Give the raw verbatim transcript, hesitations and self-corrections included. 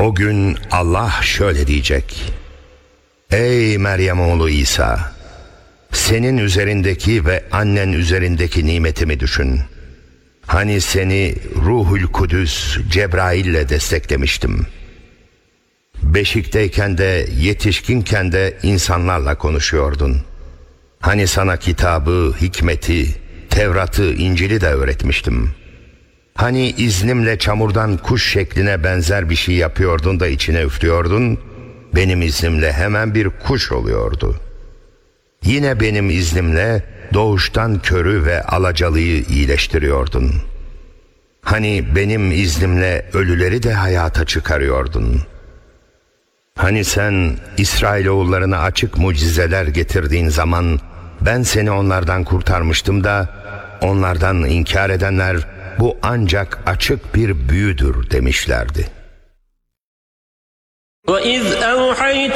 O gün Allah şöyle diyecek: Ey Meryem oğlu İsa! Senin üzerindeki ve annen üzerindeki nimetimi düşün. Hani seni Ruhul Kudüs Cebrail'le desteklemiştim. Beşikteyken de yetişkinken de insanlarla konuşuyordun. Hani sana kitabı, hikmeti, Tevrat'ı, İncil'i de öğretmiştim. Hani iznimle çamurdan kuş şekline benzer bir şey yapıyordun da içine üflüyordun, benim iznimle hemen bir kuş oluyordu. Yine benim iznimle doğuştan körü ve alacalıyı iyileştiriyordun. Hani benim iznimle ölüleri de hayata çıkarıyordun. Hani sen İsrailoğullarına açık mucizeler getirdiğin zaman ben seni onlardan kurtarmıştım da onlardan inkar edenler bu ancak açık bir büyüdür demişlerdi.